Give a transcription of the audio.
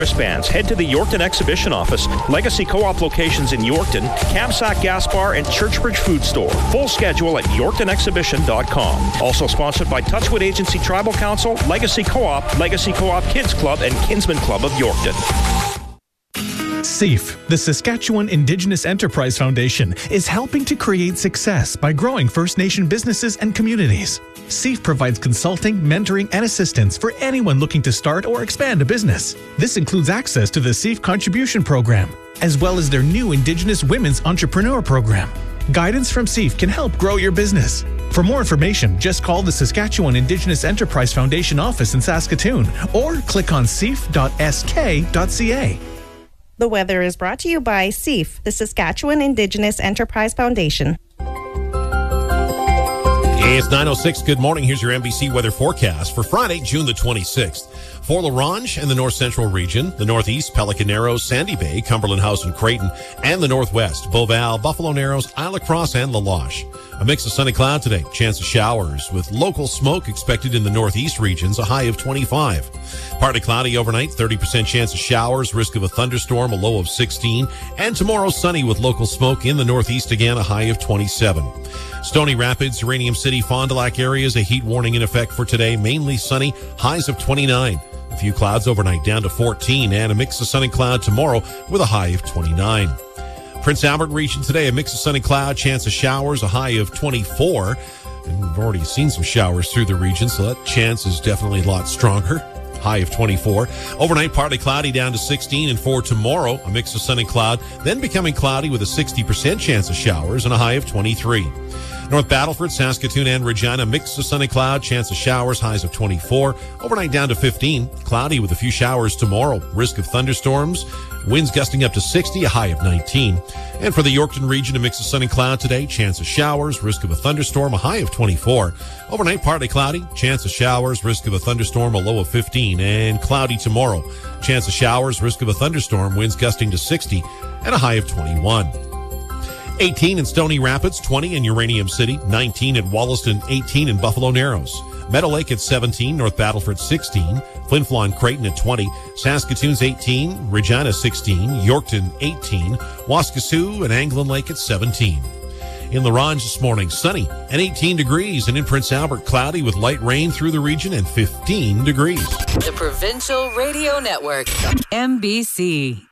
Wristbands. Head to the Yorkton Exhibition Office, Legacy Co-op locations in Yorkton, Kamsack Gas Bar, and Churchbridge Food Store. Full schedule at YorktonExhibition.com. Also sponsored by Touchwood Agency Tribal Council, Legacy Co-op Kids Club, and Kinsman Club of Yorkton. SEAF, the Saskatchewan Indigenous Enterprise Foundation, is helping to create success by growing First Nation businesses and communities. SEAF provides consulting, mentoring, and assistance for anyone looking to start or expand a business. This includes access to the SEAF Contribution Program, as well as their new Indigenous Women's Entrepreneur Program. Guidance from SEAF can help grow your business. For more information, just call the Saskatchewan Indigenous Enterprise Foundation office in Saskatoon or click on seaf.sk.ca. The weather is brought to you by SEAF, the Saskatchewan Indigenous Enterprise Foundation. It's 9:06. Good morning. Here's your NBC weather forecast for Friday, June the 26th. For La Ronge and the North Central region, the Northeast, Pelican Narrows, Sandy Bay, Cumberland House and Creighton, and the Northwest, Beauval, Buffalo Narrows, Isle of Cross, and La Loche. A mix of sun and cloud today. Chance of showers with local smoke expected in the Northeast regions, a high of 25. Partly cloudy overnight, 30% chance of showers, risk of a thunderstorm, a low of 16. And tomorrow sunny with local smoke in the Northeast again, a high of 27. Stony Rapids, Uranium City, Fond du Lac areas, a heat warning in effect for today, mainly sunny, highs of 29. A few clouds overnight down to 14, and a mix of sun and cloud tomorrow with a high of 29. Prince Albert region today, a mix of sun and cloud, chance of showers, a high of 24. And we've already seen some showers through the region, so that chance is definitely a lot stronger. High of 24. Overnight, partly cloudy down to 16. And for tomorrow, a mix of sun and cloud, then becoming cloudy with a 60% chance of showers and a high of 23. North Battleford, Saskatoon, and Regina, mix of sun and cloud, chance of showers, highs of 24. Overnight down to 15. Cloudy with a few showers tomorrow. Risk of thunderstorms. Winds gusting up to 60, a high of 19. And for the Yorkton region, a mix of sun and cloud today. Chance of showers, risk of a thunderstorm, a high of 24. Overnight, partly cloudy. Chance of showers, risk of a thunderstorm, a low of 15. And cloudy tomorrow. Chance of showers, risk of a thunderstorm, winds gusting to 60, and a high of 21. 18 in Stony Rapids, 20 in Uranium City, 19 in Wollaston, 18 in Buffalo Narrows. Meadow Lake at 17, North Battleford 16, Flin Flon Creighton at 20, Saskatoon's 18, Regina 16, Yorkton 18, Waskesiu and Anglin Lake at 17. In La Ronge this morning, sunny and 18 degrees, and in Prince Albert, cloudy with light rain through the region and 15 degrees. The Provincial Radio Network, MBC.